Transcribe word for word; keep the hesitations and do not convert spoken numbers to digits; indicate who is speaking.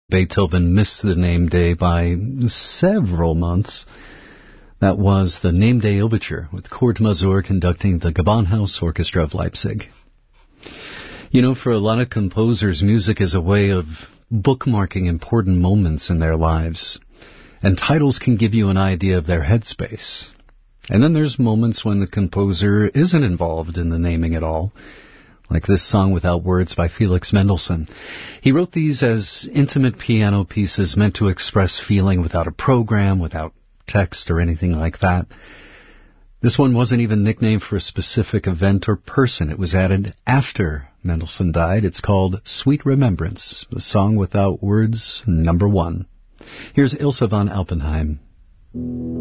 Speaker 1: Beethoven missed the name day by several months. That was the Name Day Overture with Kurt Masur conducting the Gewandhaus Orchestra of Leipzig. You know, for a lot of composers, music is a way of bookmarking important moments in their lives. And titles can give you an idea of their headspace. And then there's moments when the composer isn't involved in the naming at all, like this song Without Words by Felix Mendelssohn. He wrote these as intimate piano pieces meant to express feeling without a program, without text or anything like that. This one wasn't even nicknamed for a specific event or person. It was added after Mendelssohn died. It's called Sweet Remembrance, the song Without Words, number one. Here's Ilse von Alpenheim.